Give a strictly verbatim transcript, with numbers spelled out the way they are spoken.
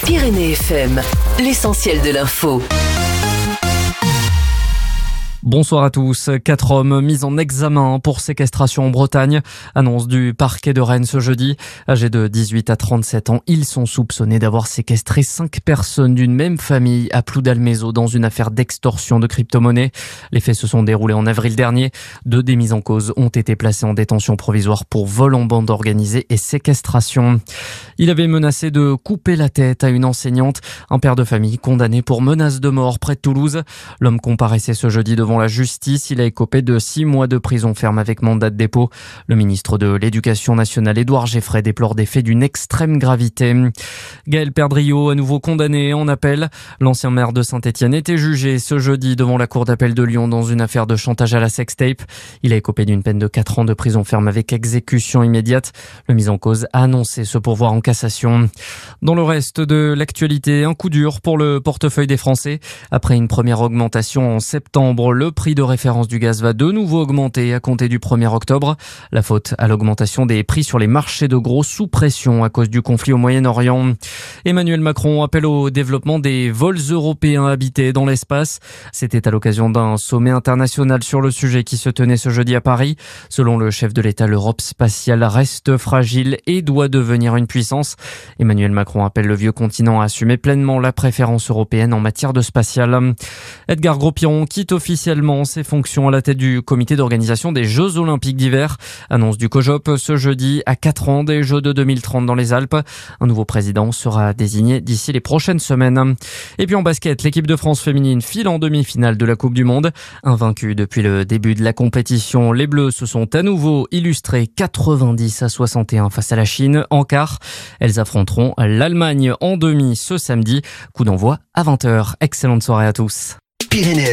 Pyrénées F M, l'essentiel de l'info. Bonsoir à tous. Quatre hommes mis en examen pour séquestration en Bretagne. Annonce du parquet de Rennes ce jeudi. Âgés de dix-huit à trente-sept ans, ils sont soupçonnés d'avoir séquestré cinq personnes d'une même famille à Ploudalmézeau dans une affaire d'extorsion de crypto-monnaie. Les faits se sont déroulés en avril dernier. Deux des mises en cause ont été placés en détention provisoire pour vol en bande organisée et séquestration. Il avait menacé de couper la tête à une enseignante. Un père de famille condamné pour menace de mort près de Toulouse. L'homme comparaissait ce jeudi devant la justice. Il a écopé de six mois de prison ferme avec mandat de dépôt. Le ministre de l'Éducation nationale, Édouard Geffray, déplore des faits d'une extrême gravité. Gaël Perdriau, à nouveau condamné en appel. L'ancien maire de Saint-Étienne était jugé ce jeudi devant la cour d'appel de Lyon dans une affaire de chantage à la sextape. Il a écopé d'une peine de quatre ans de prison ferme avec exécution immédiate. Le mis en cause a annoncé ce pourvoi en cassation. Dans le reste de l'actualité, un coup dur pour le portefeuille des Français. Après une première augmentation en septembre, le prix de référence du gaz va de nouveau augmenter à compter du premier octobre. La faute à l'augmentation des prix sur les marchés de gros sous pression à cause du conflit au Moyen-Orient. Emmanuel Macron appelle au développement des vols européens habités dans l'espace. C'était à l'occasion d'un sommet international sur le sujet qui se tenait ce jeudi à Paris. Selon le chef de l'État, l'Europe spatiale reste fragile et doit devenir une puissance. Emmanuel Macron appelle le vieux continent à assumer pleinement la préférence européenne en matière de spatial. Edgar Gros-Piron quitte officiellement ses fonctions à la tête du comité d'organisation des Jeux Olympiques d'hiver. Annonce du COJOP ce jeudi à quatre ans des Jeux de deux mille trente dans les Alpes. Un nouveau président sera désigné d'ici les prochaines semaines. Et puis en basket, l'équipe de France féminine file en demi-finale de la Coupe du Monde. Invaincue depuis le début de la compétition, les Bleus se sont à nouveau illustrés quatre-vingt-dix à soixante et un face à la Chine en quart. Elles affronteront l'Allemagne en demi ce samedi. Coup d'envoi à vingt heures. Excellente soirée à tous. Pyrénées